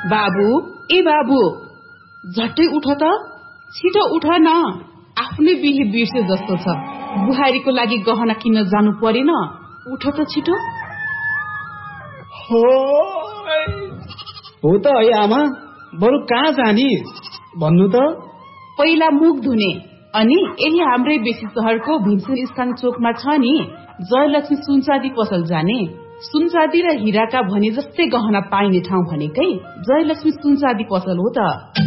बाबु, ए बाबु, झट्टै उठ त, छिटो उठ न। आफ्नै बिहे बिर्से जस्तो छ। बुहारीको लागि गहना किन्न जानु परेन, उठ त छिटो। हो त है आमा, बरु कहाँ जाने भन्नु त। पहिला मुख धुने, अनि यही हाम्रै बेसी शहरको भीमसेन स्थान चोकमा छ नि जयलक्ष्मी सुनचाँदी पसल जाने। सुनचाँदी र हिराका भने जस्तै गहना पाइने ठाउँ भनेकै जयलक्ष्मी सुनचाँदी पसल हो त।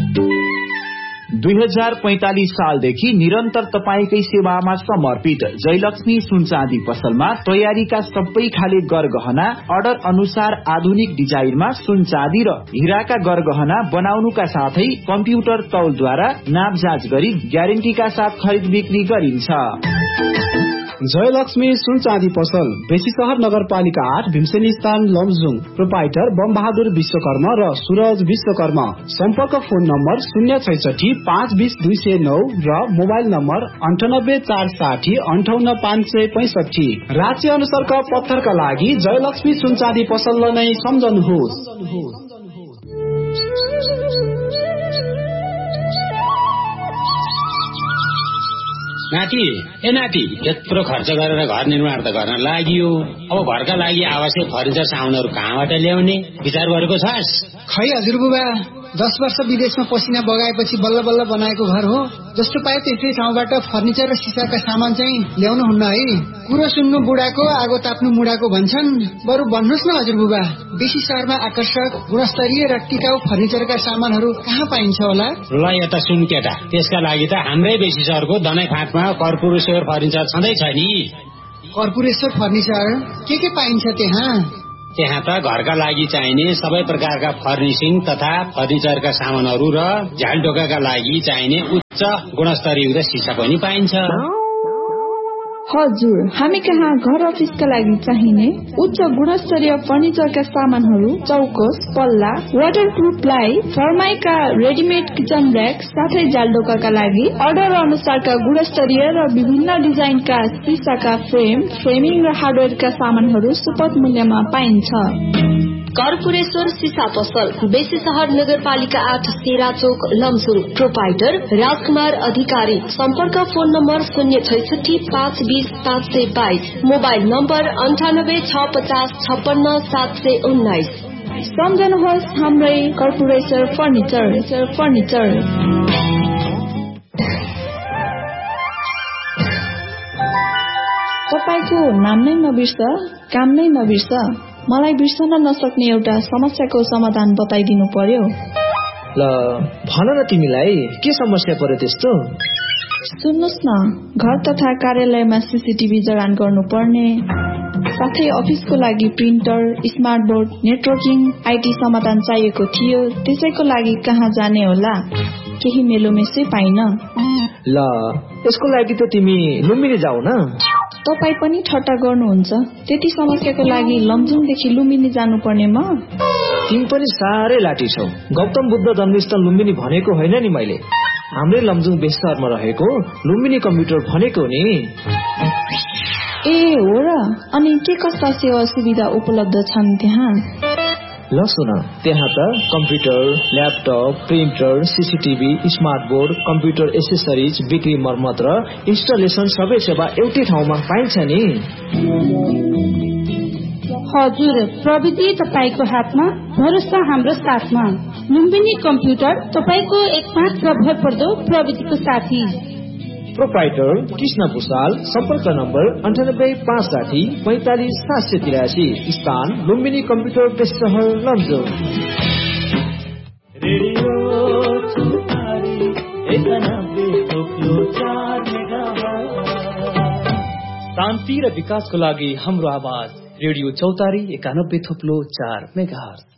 2045 सालदेखि निरन्तर तपाईकै सेवामा समर्पित जयलक्ष्मी सुनचाँदी पसलमा तयारीका सबै खाले गरगहना अर्डर अनुसार आधुनिक डिजाइनमा सुनचाँदी र हिराका गरगहना बनाउनुका साथै कम्प्युटर तौलद्वारा नापजाँच गरी ग्यारेन्टीका साथ खरिद बिक्री गरिन्छ। जयलक्ष्मी सुनचाँदी पसल बेसी शहर नगरपालिका 8 भीमसेन स्थान लमजुङ। प्रोपाइटर बमबहादुर विश्वकर्मा र सूरज विश्वकर्मा। सम्पर्क फोन नम्बर 066 520 209 र मोबाइल नम्बर 98 460 58 565। राज्य अनुसारका पत्थरका लागि जयलक्ष्मी सुनचाँदी पसललाई नै सम्झनुहोस्। नाति, ए नाति, यत्रो खर्च गरेर घर निर्माण त गर्न लाग्यो। अब घरका लागि आवश्यक फर्निचर सामानहरू कहाँबाट ल्याउने विचार गरेको छस्? खै हजुर बुबा, 10 वर्ष विदेशमा पसिना बगाएपछि बल्ल बल्ल बनाएको घर हो। जस्तो पाए त्यस्तै ठाउँबाट फर्निचर र सिसाका सामान चाहिँ ल्याउनु हुन्न है। कुरो सुन्नु बुढाको, आगो ताप्नु मुढाको भन्छन्। बरु भन्नुहोस् न हजुर बुबा, बेसी शहरमा आकर्षक गुणस्तरीय र टिकाउ फर्निचरका सामानहरू कहाँ पाइन्छ होला? ल यता सुन केटा, त्यसका लागि त हाम्रै बेसी शहरको दनाई फाँटमा कर्पुरेश्वर फर्निचर छँदैछ नि। कर्पुरेश्वर फर्निचर के पाइन्छ त्यहाँ? त्यहाँ त घरका लागि चाहिने सबै प्रकारका फर्निसिङ तथा फर्निचरका सामानहरू र झ्यालढोकाका लागि चाहिने उच्च गुणस्तरीय सिसा पनि पाइन्छ। हजुर, हामी कहाँ घर अफिसका लागि चाहिने उच्च गुणस्तरीय फर्निचरका सामानहरू, चौकोस, पल्ला, waterproof ply, फर्माइका readymade kitchen rack साथै जालढोकाका लागि अर्डर अनुसारका गुणस्तरीय र विभिन्न डिजाइनका सिसाका फ्रेम, फ्रेमिङ र हार्डवेयरका सामानहरू सुपथ मूल्यमा पाइन्छ। कर्पुरेश्वर सिसा पसल, बेसी शहर नगरपालिका 8 सेरा चोक लमजुङ। प्रोपाइटर राजकुमार अधिकारी। सम्पर्क फोन नम्बर 066 520 522, मोबाइल नम्बर 98 650 56 719। सम्झनुहोस् हाम्रै कर्पुरेश्वर फर्निचर। तपाईको नाम नै नबिर्स, काम नै नबिर्स। मलाई बिर्सन नसक्ने एउटा समस्याको समाधान बताइदिनु पर्यो। ल भन न, तिमीलाई के समस्या पर्यो त्यस्तो? सुन्नुहोस् न, घर तथा कार्यालयमा सीसीटीभी जडान गर्नुपर्ने, साथै अफिसको लागि printer, smart board, networking, IT समाधान चाहिएको थियो। त्यसैको लागि कहाँ जाने होला? केही मेलोमेसै पाइन। ल यसको लागि त तिमी लुम्बिनी जाऊ न। तपाई पनि ठट्टा गर्नुहुन्छ? त्यति समस्याको लागि लमजुङदेखि लुम्बिनी जानुपर्ने म? तिमी पनि साह्रै लाठी छौ। गौतम बुद्ध जन्मस्थल लुम्बिनी भनेको होइन नि मैले। हाम्रै लमजुङ बेसरमा रहेको लुम्बिनी कम्प्युटर भनेको नि। ए हो र? अनि के कस्ता सेवा सुविधा उपलब्ध छन् त्यहाँ? ल सुन, त्यहाँ त computer, laptop, printer, CCTV, smart board, computer accessories, बिक्री मर्मत र इन्स्टलेसन सबै सेवा एउटै ठाउँमा पाइन्छ नि। हजुर, प्रविधि तपाईको हातमा, भरोसा हाम्रो साथमा। लुम्बिनी कम्प्युटर तपाईको एकमात्र भरपर्दो प्रविधिको साथी। प्रोपाइटर कृष्ण भूषाल। सम्पर्क नम्बर 98 560 45 783। स्थान लुम्बिनी कम्प्युटर बेस शहर लमजुङ। शान्ति र विकासको लागि हाम्रो आवाज रेडियो चौतारी 91.4 मेगाहर्ज।